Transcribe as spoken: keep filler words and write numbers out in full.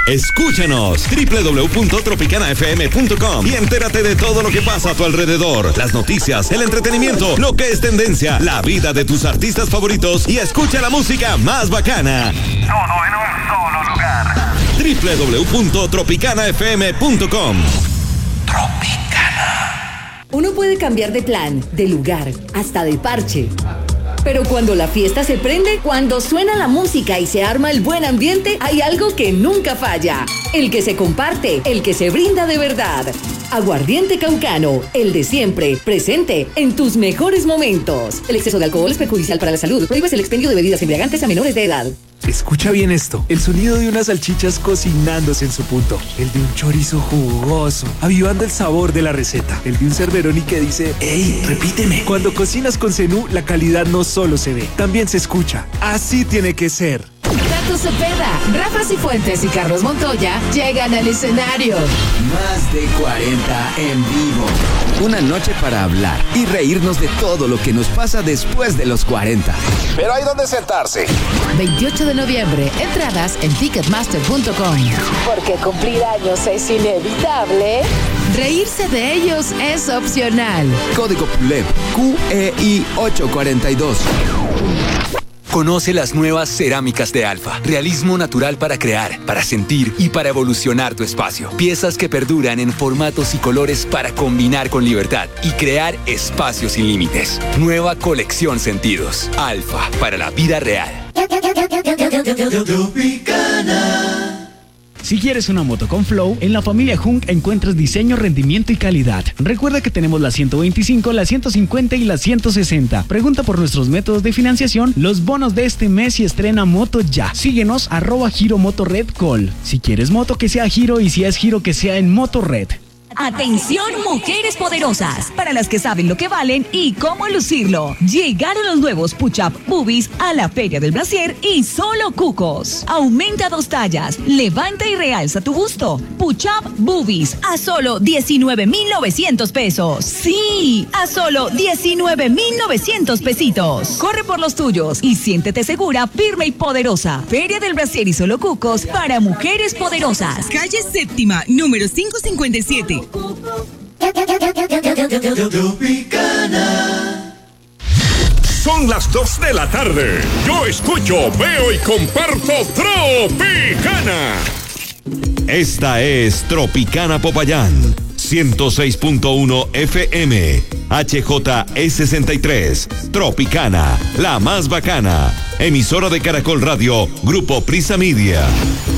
Escúchanos, doble u doble u doble u punto tropicana f m punto com y entérate de todo lo que pasa a tu alrededor. Las noticias, el entretenimiento, lo que es tendencia, la vida de tus artistas favoritos y escucha la música más bacana. Todo en un solo lugar. doble u doble u doble u punto tropicana f m punto com. Tropicana. Uno puede cambiar de plan, de lugar, hasta de parche. Pero cuando la fiesta se prende, cuando suena la música y se arma el buen ambiente, hay algo que nunca falla. El que se comparte, el que se brinda de verdad. Aguardiente Caucano, el de siempre, presente en tus mejores momentos. El exceso de alcohol es perjudicial para la salud. Prohíbes el expendio de bebidas embriagantes a menores de edad. Escucha bien esto, el sonido de unas salchichas cocinándose en su punto, el de un chorizo jugoso, avivando el sabor de la receta, el de un cerveroni que dice, ¡ey, repíteme! Cuando cocinas con Zenú, la calidad no solo se ve, también se escucha. Así tiene que ser. Tato Cepeda, Rafa Cifuentes y Carlos Montoya llegan al escenario. Más de cuarenta en vivo. Una noche para hablar y reírnos de todo lo que nos pasa después de los cuarenta. Pero hay donde sentarse. veintiocho de noviembre, entradas en ticketmaster punto com. Porque cumplir años es inevitable. Reírse de ellos es opcional. Código P U L E P Q E I ocho cuatro dos. Conoce las nuevas cerámicas de Alfa. Realismo natural para crear, para sentir y para evolucionar tu espacio. Piezas que perduran en formatos y colores para combinar con libertad y crear espacios sin límites. Nueva colección Sentidos. Alfa, para la vida real. Si quieres una moto con flow, en la familia Hunk encuentras diseño, rendimiento y calidad. Recuerda que tenemos la ciento veinticinco, la ciento cincuenta y la ciento sesenta. Pregunta por nuestros métodos de financiación, los bonos de este mes y estrena moto ya. Síguenos, arroba Giro Moto Red Call. Si quieres moto, que sea Giro, y si es Giro, que sea en Moto Red. Atención, mujeres poderosas, para las que saben lo que valen y cómo lucirlo. Llegaron los nuevos Push-Up Boobies a la Feria del Brasier y solo cucos. Aumenta dos tallas, levanta y realza tu busto. Push-Up Boobies a solo diecinueve mil novecientos pesos. Sí, a solo diecinueve mil novecientos pesitos. Corre por los tuyos y siéntete segura, firme y poderosa. Feria del Brasier y solo cucos para mujeres poderosas. Calle Séptima, número quinientos cincuenta y siete. Son las dos de la tarde. Yo escucho, veo y comparto Tropicana. Esta es Tropicana Popayán, ciento seis punto uno F M, H J E sesenta y tres, Tropicana, la más bacana. Emisora de Caracol Radio, Grupo Prisa Media.